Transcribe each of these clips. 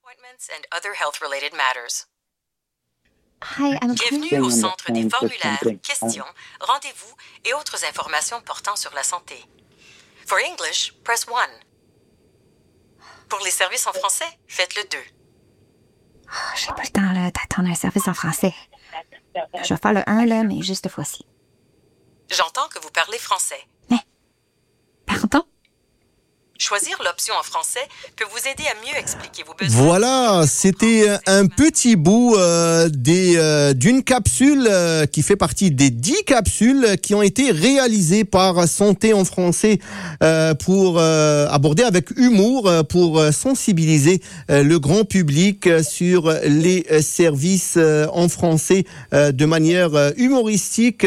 and other health-related matters. Hi, Bienvenue au centre des formulaires, questions, rendez-vous et autres informations portant sur la santé. For English, press 1. Pour les services en français, faites le 2. J'ai pas le temps là, d'attendre un service en français. Je vais faire le 1, là, mais juste cette fois-ci. J'entends que vous parlez français. Mais, pardon? Choisir l'option en français peut vous aider à mieux expliquer vos besoins. Voilà, c'était un petit bout d'une capsule qui fait partie des 10 capsules qui ont été réalisées par Santé en français pour aborder avec humour, pour sensibiliser le grand public sur les services en français de manière humoristique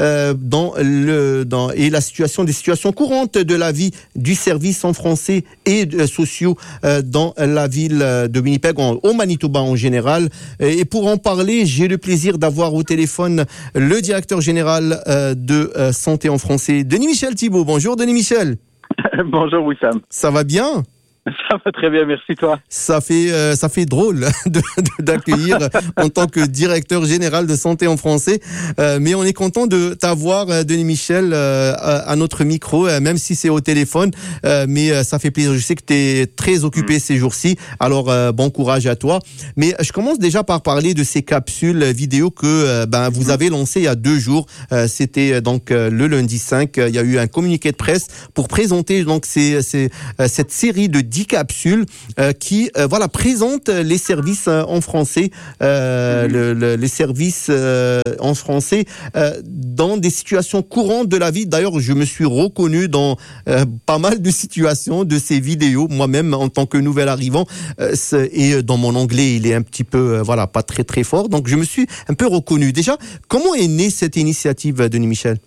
et la situation des situations courantes de la vie du service en français et sociaux dans la ville de Winnipeg, au Manitoba en général. Et pour en parler, j'ai le plaisir d'avoir au téléphone le directeur général de Santé en français, Denis-Michel Thibault. Bonjour Denis-Michel. Bonjour Wissam. Ça va bien? Ça va très bien, merci toi. Ça fait drôle d'accueillir en tant que directeur général de Santé en français, mais on est content de t'avoir, Denis Michel, à notre micro, même si c'est au téléphone, mais ça fait plaisir. Je sais que tu es très occupé ces jours-ci, alors bon courage à toi. Mais je commence déjà par parler de ces capsules vidéo que vous avez lancées il y a 2 jours. C'était donc le lundi 5. Il y a eu un communiqué de presse pour présenter donc cette série de 10 capsules qui présentent les services en français, les services en français dans des situations courantes de la vie. D'ailleurs, je me suis reconnu dans pas mal de situations de ces vidéos, moi-même en tant que nouvel arrivant, et dans mon anglais, il est un petit peu pas très très fort, donc je me suis un peu reconnu. Déjà, comment est née cette initiative, Denis Michel?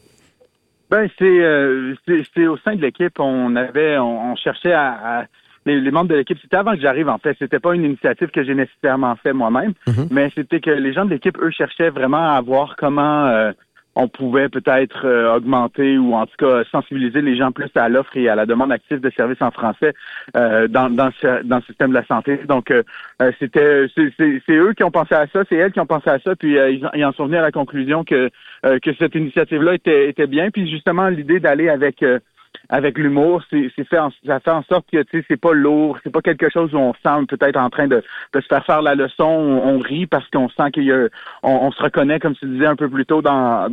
C'est au sein de l'équipe, on cherchait à les membres de l'équipe, c'était avant que j'arrive en fait, c'était pas une initiative que j'ai nécessairement fait moi-même, mais c'était que les gens de l'équipe, eux, cherchaient vraiment à voir comment on pouvait peut-être augmenter ou en tout cas sensibiliser les gens plus à l'offre et à la demande active de services en français dans le système de la santé. Donc c'est eux qui ont pensé à ça, c'est elles qui ont pensé à ça, puis ils en sont venus à la conclusion que cette initiative-là était bien, puis justement l'idée d'aller avec l'humour, ça fait en sorte que c'est pas lourd, c'est pas quelque chose où on semble peut-être en train de se faire la leçon, on rit parce qu'on sent on se reconnaît, comme tu disais un peu plus tôt dans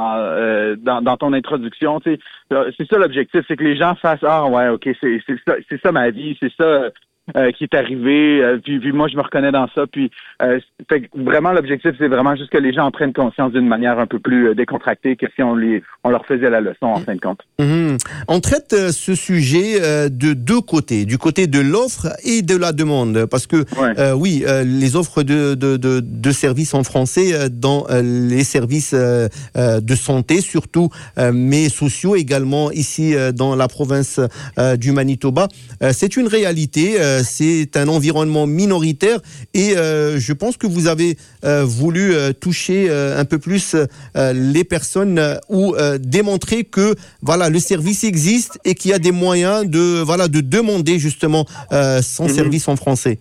ton introduction. C'est ça l'objectif, c'est que les gens fassent ouais, ok, c'est ça ma vie, c'est ça qui est arrivé, puis moi je me reconnais dans ça, puis fait que vraiment l'objectif c'est vraiment juste que les gens en prennent conscience d'une manière un peu plus décontractée que si on leur faisait la leçon en fin de compte. On traite ce sujet de 2 côtés, du côté de l'offre et de la demande, parce que les offres de services en français dans les services de santé surtout, mais sociaux également ici dans la province du Manitoba, c'est une réalité. C'est un environnement minoritaire et je pense que vous avez voulu toucher un peu plus les personnes ou démontrer que le service existe et qu'il y a des moyens de demander justement son service en français.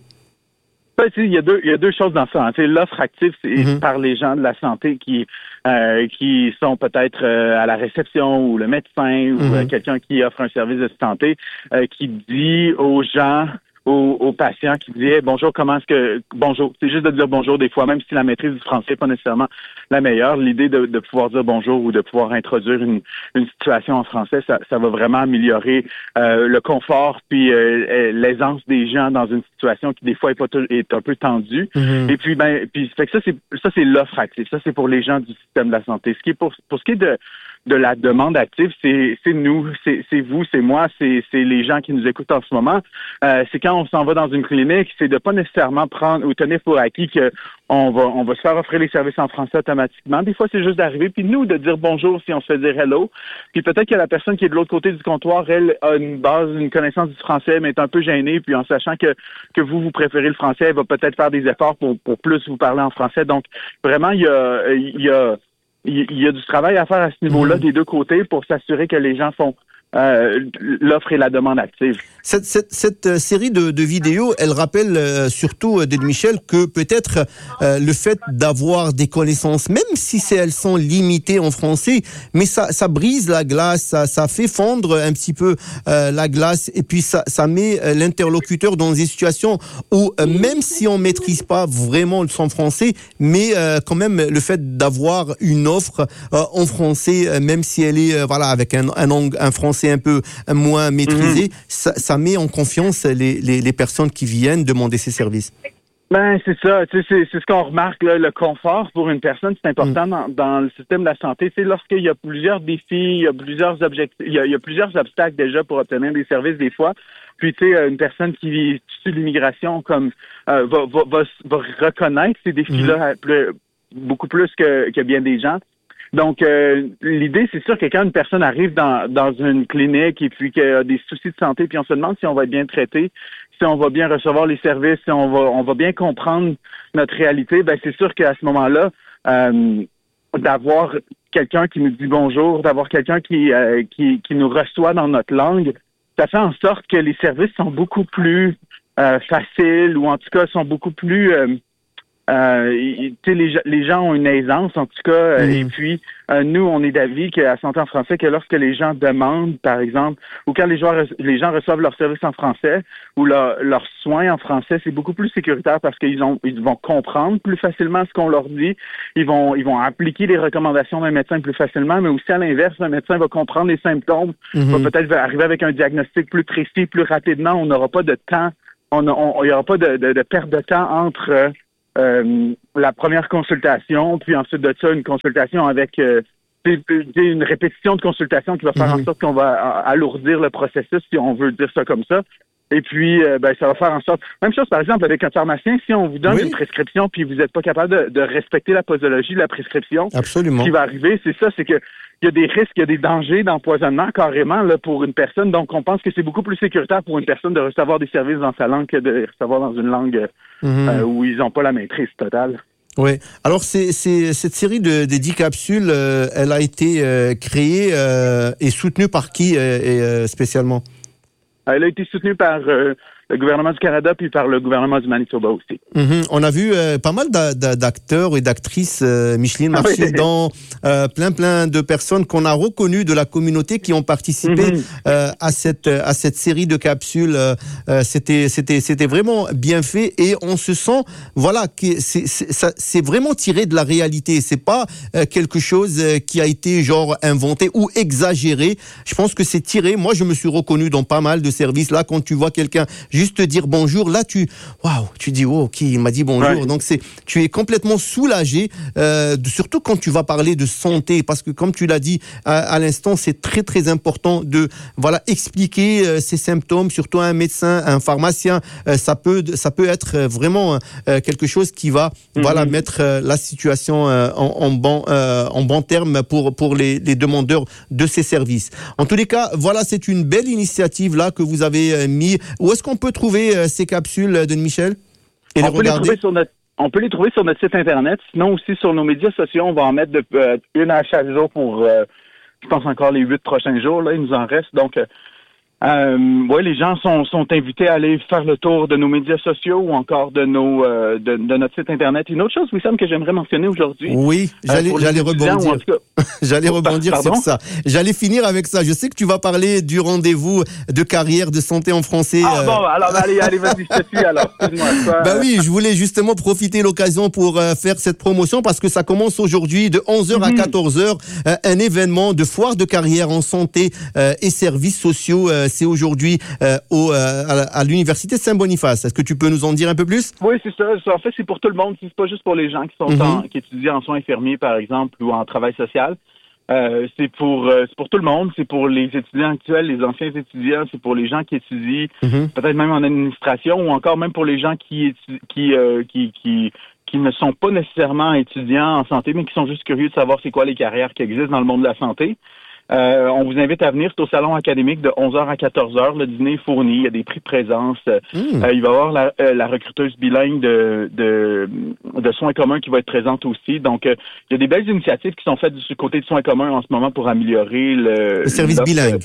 Il y a deux choses dans ça. L'offre active, c'est par les gens de la santé qui sont peut-être à la réception ou le médecin ou quelqu'un qui offre un service de santé qui dit aux gens, aux patients qui disaient bonjour, bonjour, c'est juste de dire bonjour des fois, même si la maîtrise du français n'est pas nécessairement la meilleure, l'idée de pouvoir dire bonjour ou de pouvoir introduire une situation en français, ça va vraiment améliorer le confort puis l'aisance des gens dans une situation qui des fois est un peu tendue. Et puis fait que ça c'est l'offre active, ça c'est pour les gens du système de la santé. Ce qui est pour ce qui est de la demande active, c'est nous, c'est vous, c'est moi, c'est les gens qui nous écoutent en ce moment. C'est quand on s'en va dans une clinique, c'est de pas nécessairement prendre ou tenir pour acquis que on va se faire offrir les services en français automatiquement. Des fois, c'est juste d'arriver, puis nous, de dire bonjour si on se fait dire hello. Puis peut-être que la personne qui est de l'autre côté du comptoir, elle a une connaissance du français, mais est un peu gênée, puis en sachant que vous préférez le français, elle va peut-être faire des efforts pour plus vous parler en français. Donc, vraiment, il y a du travail à faire à ce niveau-là des 2 côtés pour s'assurer que les gens font l'offre et la demande active. Cette série de vidéos, elle rappelle surtout, Denis Michel, que peut-être le fait d'avoir des connaissances, même si elles sont limitées en français, mais ça brise la glace, ça fait fondre un petit peu la glace, et puis ça met l'interlocuteur dans des situations où même si on maîtrise pas vraiment son français, mais quand même le fait d'avoir une offre en français, même si elle est avec un français un peu moins maîtrisé, ça met en confiance les personnes qui viennent demander ces services. Ben c'est ça, c'est ce qu'on remarque là, le confort pour une personne, c'est important dans le système de la santé. C'est lorsqu'il y a plusieurs défis, il y a plusieurs objectifs, il y a plusieurs obstacles déjà pour obtenir des services des fois. Puis tu sais, une personne qui vit sur l'immigration comme va reconnaître ces défis-là beaucoup plus que bien des gens. Donc, l'idée, c'est sûr que quand une personne arrive dans une clinique et puis qu'elle a des soucis de santé, puis on se demande si on va être bien traité, si on va bien recevoir les services, si on va bien comprendre notre réalité, ben c'est sûr qu'à ce moment-là, d'avoir quelqu'un qui nous dit bonjour, d'avoir quelqu'un qui nous reçoit dans notre langue, ça fait en sorte que les services sont beaucoup plus faciles, ou en tout cas sont beaucoup plus les gens ont une aisance, en tout cas, et puis nous, on est d'avis qu'à Santé en français, que lorsque les gens demandent, par exemple, ou quand les gens reçoivent leurs services en français ou leurs soins en français, c'est beaucoup plus sécuritaire parce qu'ils vont comprendre plus facilement ce qu'on leur dit, ils vont appliquer les recommandations d'un médecin plus facilement, mais aussi à l'inverse, un médecin va comprendre les symptômes, va peut-être arriver avec un diagnostic plus précis, plus rapidement, on n'aura pas de temps, il n'y aura pas de perte de temps entre la première consultation, puis ensuite de ça, une consultation avec une répétition de consultation qui va faire en sorte qu'on va alourdir le processus, si on veut dire ça comme ça. Et puis, ça va faire en sorte... Même chose, par exemple, avec un pharmacien, si on vous donne une prescription puis vous n'êtes pas capable de respecter la posologie de la prescription, absolument, ce qui va arriver, c'est ça, c'est que il y a des risques, il y a des dangers d'empoisonnement carrément là pour une personne. Donc, on pense que c'est beaucoup plus sécuritaire pour une personne de recevoir des services dans sa langue que de les recevoir dans une langue où ils n'ont pas la maîtrise totale. Oui. Alors, cette série de 10 capsules, elle a été créée et soutenue par qui spécialement? Elle a été soutenue par le gouvernement du Canada puis par le gouvernement du Manitoba aussi. On a vu pas mal d'acteurs et d'actrices, Micheline Marchis, dans plein de personnes qu'on a reconnues de la communauté qui ont participé à cette série de capsules. C'était vraiment bien fait et on se sent que c'est vraiment tiré de la réalité. C'est pas quelque chose qui a été genre inventé ou exagéré. Je pense que c'est tiré. Moi, je me suis reconnu dans pas mal de services. Là, quand tu vois quelqu'un juste te dire bonjour, là tu dis ok, il m'a dit bonjour. Ouais. Donc tu es complètement soulagé, surtout quand tu vas parler de santé, parce que comme tu l'as dit à l'instant, c'est très très important de expliquer ces symptômes, surtout à un médecin, un pharmacien. Ça peut être vraiment quelque chose qui va mettre la situation en bon terme pour les demandeurs de ces services. En tous les cas, c'est une belle initiative là que vous avez mis. Où est-ce qu'on peut trouver ces capsules, Denis Michel, et on peut les trouver sur notre site Internet. Sinon, aussi sur nos médias sociaux, on va en mettre une à chaque jour pour, je pense, encore les 8 prochains jours. Là, il nous en reste. Donc, les gens sont invités à aller faire le tour de nos médias sociaux ou encore de notre site Internet. Une autre chose, Wissam, que j'aimerais mentionner aujourd'hui. Oui, j'allais rebondir. J'allais rebondir sur ça. J'allais finir avec ça. Je sais que tu vas parler du rendez-vous de carrière de santé en français. Alors allez, vas-y, je te suis alors. Excuse-moi. Oui, je voulais justement profiter de l'occasion pour faire cette promotion parce que ça commence aujourd'hui de 11h à 14h, un événement de foire de carrière en santé et services sociaux. C'est aujourd'hui à l'université Saint-Boniface. Est-ce que tu peux nous en dire un peu plus? Oui, c'est ça. En fait, c'est pour tout le monde. C'est pas juste pour les gens qui sont qui étudient en soins infirmiers, par exemple, ou en travail social. C'est pour tout le monde. C'est pour les étudiants actuels, les anciens étudiants. C'est pour les gens qui étudient, peut-être même en administration, ou encore même pour les gens qui ne sont pas nécessairement étudiants en santé, mais qui sont juste curieux de savoir c'est quoi les carrières qui existent dans le monde de la santé. On vous invite à venir, c'est au salon académique de 11h à 14h. Le dîner est fourni, il y a des prix de présence. Il va y avoir la recruteuse bilingue de soins communs qui va être présente aussi. Donc, il y a des belles initiatives qui sont faites du côté de soins communs en ce moment pour améliorer le service bilingue.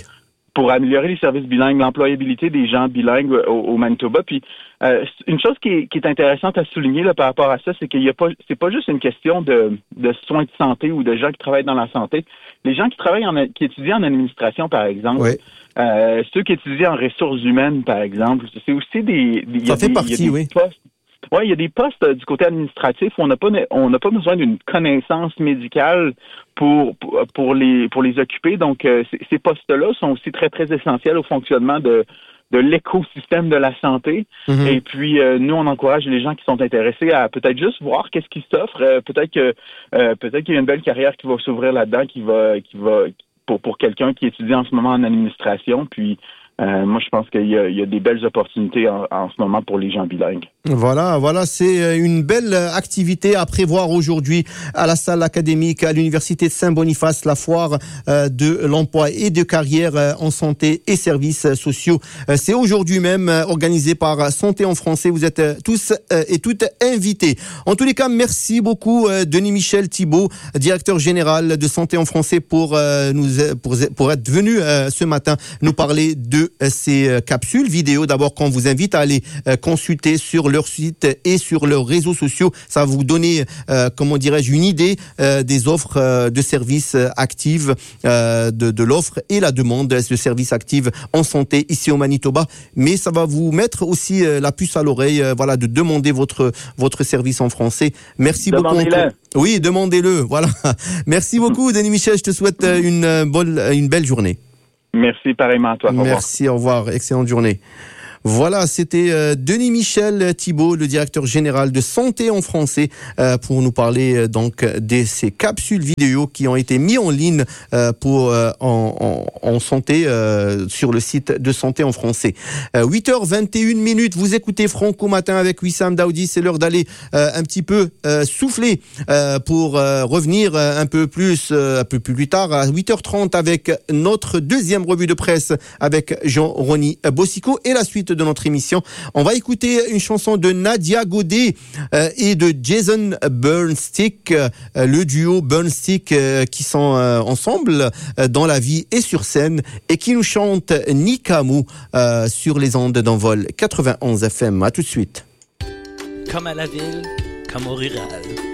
pour améliorer les services bilingues, l'employabilité des gens bilingues au Manitoba. Puis une chose qui est intéressante à souligner là, par rapport à ça, c'est c'est pas juste une question de soins de santé ou de gens qui travaillent dans la santé. Les gens qui étudient en administration, par exemple, oui. Ceux qui étudient en ressources humaines, par exemple, c'est aussi postes. Oui, il y a des postes du côté administratif où on n'a pas besoin d'une connaissance médicale pour les occuper. Donc, ces postes-là sont aussi très, très essentiels au fonctionnement de l'écosystème de la santé. Mm-hmm. Et puis, nous, on encourage les gens qui sont intéressés à peut-être juste voir qu'est-ce qui s'offre. Peut-être qu'il y a une belle carrière qui va s'ouvrir là-dedans, qui va pour quelqu'un qui étudie en ce moment en administration. Puis, moi, je pense qu'il y a des belles opportunités en ce moment pour les gens bilingues. Voilà, c'est une belle activité à prévoir aujourd'hui à la salle académique à l'Université de Saint-Boniface, la foire de l'emploi et de carrière en santé et services sociaux. C'est aujourd'hui même organisé par Santé en français. Vous êtes tous et toutes invités. En tous les cas, merci beaucoup Denis-Michel Thibault, directeur général de Santé en français pour être venu ce matin nous parler de ces capsules vidéo. D'abord, qu'on vous invite à aller consulter sur leur site et sur leurs réseaux sociaux. Ça va vous donner, une idée des offres de services actifs, de l'offre et la demande de services actifs en santé ici au Manitoba. Mais ça va vous mettre aussi la puce à l'oreille, de demander votre service en français. Merci beaucoup. Oui, demandez-le. Voilà. Merci beaucoup, Denis Michel. Je te souhaite une belle journée. Merci, pareillement à toi. Merci, au revoir. Excellente journée. Voilà, c'était Denis-Michel Thibault, le directeur général de Santé en français, pour nous parler donc de ces capsules vidéo qui ont été mises en ligne en santé sur le site de Santé en français. 8h21, vous écoutez Franco Matin avec Wissam Daoudi. C'est l'heure d'aller un petit peu souffler pour revenir un peu plus tard à 8h30 avec notre deuxième revue de presse avec Jean-Rony Bossico et la suite de notre émission. On va écouter une chanson de Nadia Godet et de Jason Burnstick, le duo Burnstick qui sont ensemble dans la vie et sur scène et qui nous chante Nikamu sur les ondes d'Envol 91 FM. À tout de suite. Comme à la ville, comme au rural.